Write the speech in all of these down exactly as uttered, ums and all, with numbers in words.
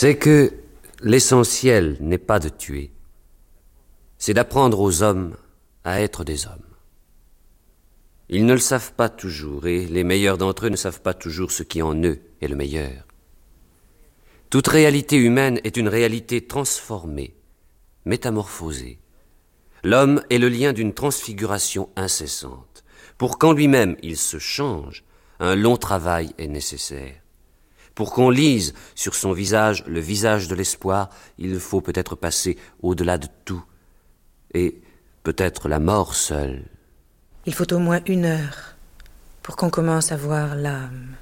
C'est que l'essentiel n'est pas de tuer, c'est d'apprendre aux hommes à être des hommes. Ils ne le savent pas toujours, et les meilleurs d'entre eux ne savent pas toujours ce qui en eux est le meilleur. Toute réalité humaine est une réalité transformée, métamorphosée. L'homme est le lien d'une transfiguration incessante. Pour qu'en lui-même il se change, un long travail est nécessaire. Pour qu'on lise sur son visage le visage de l'espoir, il faut peut-être passer au-delà de tout, et peut-être la mort seule. Il faut au moins une heure pour qu'on commence à voir l'âme.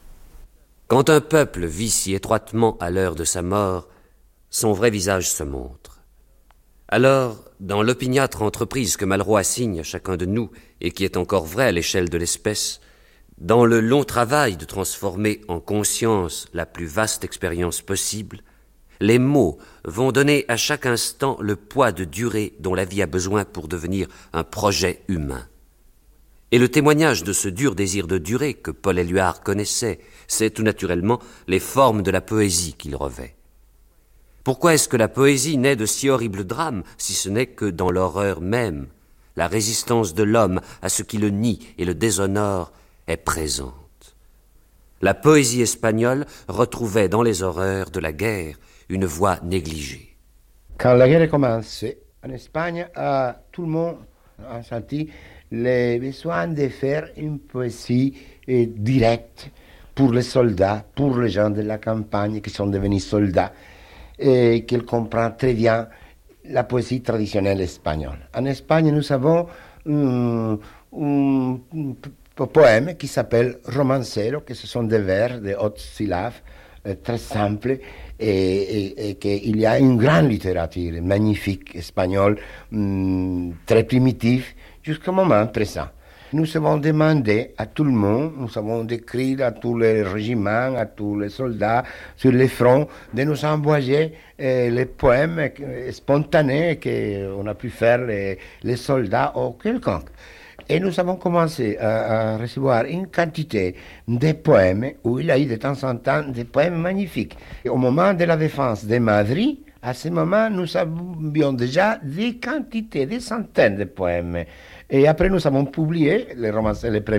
Quand un peuple vit si étroitement à l'heure de sa mort, son vrai visage se montre. Alors, dans l'opiniâtre entreprise que Malraux assigne à chacun de nous, et qui est encore vraie à l'échelle de l'espèce, dans le long travail de transformer en conscience la plus vaste expérience possible, les mots vont donner à chaque instant le poids de durée dont la vie a besoin pour devenir un projet humain. Et le témoignage de ce dur désir de durée que Paul Éluard connaissait, c'est tout naturellement les formes de la poésie qu'il revêt. Pourquoi est-ce que la poésie naît de si horribles drames, si ce n'est que dans l'horreur même, la résistance de l'homme à ce qui le nie et le déshonore est présente. La poésie espagnole retrouvait dans les horreurs de la guerre une voix négligée. Quand la guerre a commencé, en Espagne, euh, tout le monde a senti le besoin de faire une poésie euh, directe pour les soldats, pour les gens de la campagne qui sont devenus soldats, et qu'ils comprennent très bien la poésie traditionnelle espagnole. En Espagne, nous avons un, un, un poème qui s'appelle Romancero, que ce sont des vers de hautes syllabes, euh, très simples, et, et, et qu'il y a une grande littérature magnifique espagnole, hum, très primitive, jusqu'au moment présent. Nous avons demandé à tout le monde, nous avons décrit à tous les régiments, à tous les soldats sur les fronts, de nous envoyer euh, les poèmes euh, spontanés qu'on a pu faire les, les soldats ou quelconque. Et nous avons commencé à, à recevoir une quantité de poèmes où il y a eu de temps en temps des poèmes magnifiques. Et au moment de la défense de Madrid, à ce moment, nous avions déjà des quantités, des centaines de poèmes. Et après, nous avons publié les romances, les premiers